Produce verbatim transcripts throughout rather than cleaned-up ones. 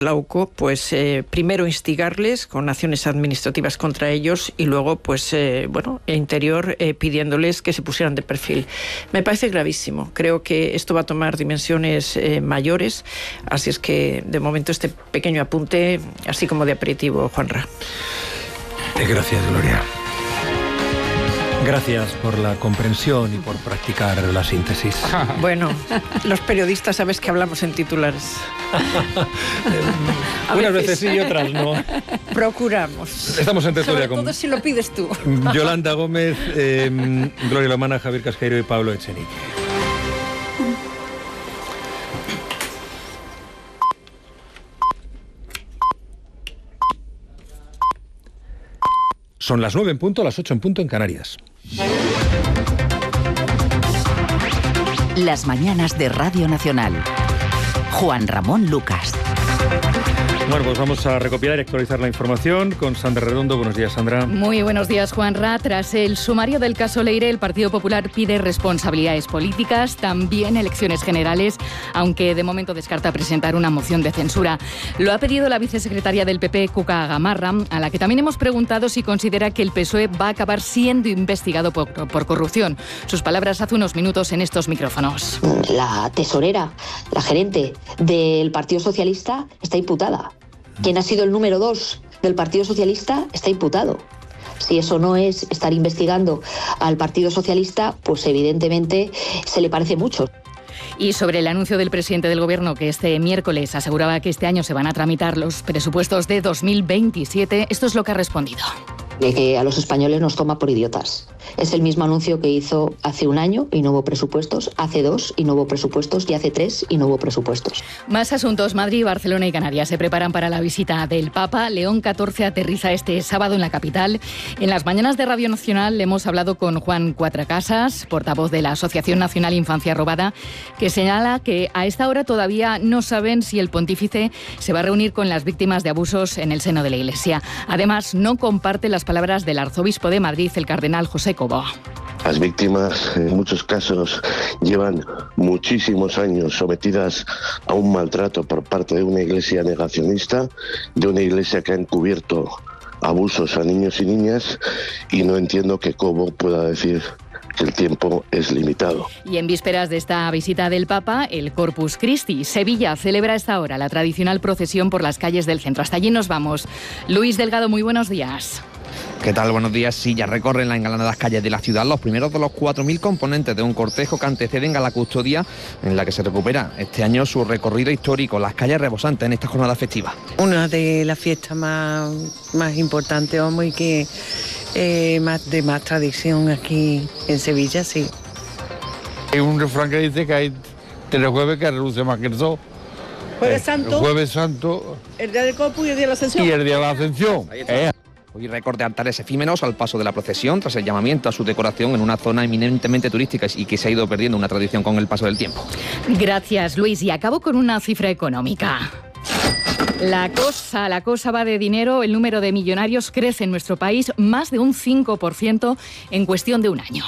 la U C O, pues eh, primero instigarles con acciones administrativas contra ellos y luego, pues eh, bueno, Interior eh, pidiéndoles que se pusieran de perfil. Me parece gravísimo. Creo que esto va a tomar dimensiones eh, mayores, así es que de momento este pequeño apunte, así como de aperitivo, Juanra. Gracias, Gloria. Gracias por la comprensión y por practicar la síntesis. Bueno, los periodistas sabes que hablamos en titulares. Unas veces sí y otras no. Procuramos. Estamos en tertulia con... todo si lo pides tú. Yolanda Gómez, eh, Gloria Lomana, Javier Casqueiro y Pablo Echenique. Son las nueve en punto, las ocho en punto en Canarias. Las mañanas de Radio Nacional. Juan Ramón Lucas. Bueno, pues vamos a recopilar y actualizar la información con Sandra Redondo. Buenos días, Sandra. Muy buenos días, Juanra. Tras el sumario del caso Leire, el Partido Popular pide responsabilidades políticas, también elecciones generales, aunque de momento descarta presentar una moción de censura. Lo ha pedido la vicesecretaria del P P, Cuca Gamarra, a la que también hemos preguntado si considera que el P S O E va a acabar siendo investigado por, por corrupción. Sus palabras hace unos minutos en estos micrófonos. La tesorera, la gerente del Partido Socialista está imputada. Quien ha sido el número dos del Partido Socialista está imputado. Si eso no es estar investigando al Partido Socialista, pues evidentemente se le parece mucho. Y sobre el anuncio del presidente del Gobierno que este miércoles aseguraba que este año se van a tramitar los presupuestos de dos mil veintisiete, esto es lo que ha respondido. De que a los españoles nos toma por idiotas. Es el mismo anuncio que hizo hace un año y no hubo presupuestos, hace dos y no hubo presupuestos y hace tres y no hubo presupuestos. Más asuntos. Madrid, Barcelona y Canarias se preparan para la visita del Papa. León catorce aterriza este sábado en la capital. En las mañanas de Radio Nacional hemos hablado con Juan Cuatracasas, portavoz de la Asociación Nacional Infancia Robada, que señala que a esta hora todavía no saben si el pontífice se va a reunir con las víctimas de abusos en el seno de la Iglesia. Además, no comparte las palabras del arzobispo de Madrid, el cardenal José Cobo. Las víctimas en muchos casos llevan muchísimos años sometidas a un maltrato por parte de una iglesia negacionista, de una iglesia que ha encubierto abusos a niños y niñas, y no entiendo que Cobo pueda decir que el tiempo es limitado. Y en vísperas de esta visita del Papa, el Corpus Christi. Sevilla celebra a esta hora la tradicional procesión por las calles del centro. Hasta allí nos vamos. Luis Delgado, muy buenos días. ¿Qué tal? Buenos días. Sí, ya recorren las engalanadas calles de la ciudad los primeros de los cuatro mil componentes de un cortejo que anteceden a la custodia en la que se recupera este año su recorrido histórico, las calles rebosantes en esta jornada festiva. Una de las fiestas más, más importantes, vamos, y que eh, más de más tradición aquí en Sevilla, sí. Hay un refrán que dice que hay tres jueves que reluce más que el sol. Jueves Santo, el Jueves Santo, el día del Corpus y el día de la Ascensión. Y el día de la Ascensión. Eh. Hoy récord de altares efímeros al paso de la procesión tras el llamamiento a su decoración en una zona eminentemente turística y que se ha ido perdiendo una tradición con el paso del tiempo. Gracias, Luis. Y acabo con una cifra económica. La cosa, la cosa va de dinero. El número de millonarios crece en nuestro país más de un cinco por ciento en cuestión de un año.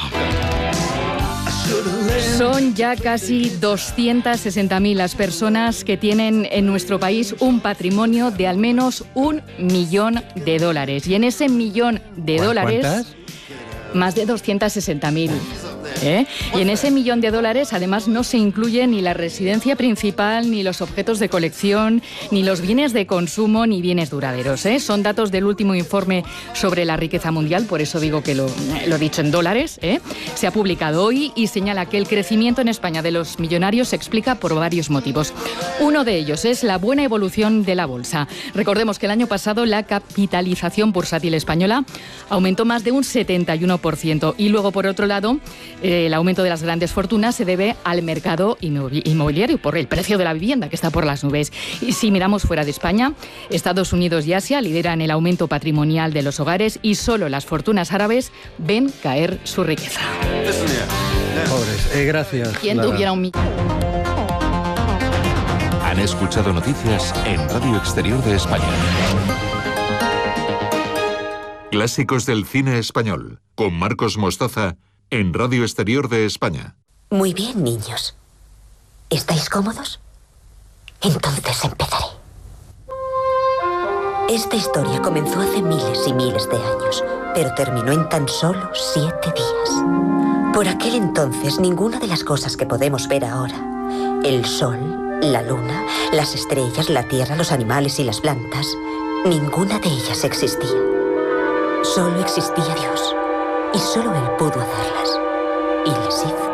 Son ya casi doscientas sesenta mil las personas que tienen en nuestro país un patrimonio de al menos un millón de dólares. Y en ese millón de dólares... ¿Cuántas? Más de doscientas sesenta mil. ¿Eh? Y en ese millón de dólares además no se incluye ni la residencia principal, ni los objetos de colección, ni los bienes de consumo, ni bienes duraderos. ¿eh? Son datos del último informe sobre la riqueza mundial, por eso digo que lo, lo he dicho en dólares. ¿eh? Se ha publicado hoy y señala que el crecimiento en España de los millonarios se explica por varios motivos. Uno de ellos es la buena evolución de la bolsa. Recordemos que el año pasado la capitalización bursátil española aumentó más de un setenta y uno por ciento y luego, por otro lado, eh, el aumento de las grandes fortunas se debe al mercado inmobiliario por el precio de la vivienda, que está por las nubes. Y si miramos fuera de España, Estados Unidos y Asia lideran el aumento patrimonial de los hogares y solo las fortunas árabes ven caer su riqueza. Pobres, eh, gracias. ¿Quién Lara. tuviera un millón? Han escuchado noticias en Radio Exterior de España. Clásicos del cine español, con Marcos Mostaza, en Radio Exterior de España. Muy bien, niños. ¿Estáis cómodos? Entonces empezaré. Esta historia comenzó hace miles y miles de años, pero terminó en tan solo siete días. Por aquel entonces, ninguna de las cosas que podemos ver ahora, el sol, la luna, las estrellas, la tierra, los animales y las plantas, ninguna de ellas existía. Solo existía Dios, y solo Él pudo hacerlas, y las hizo.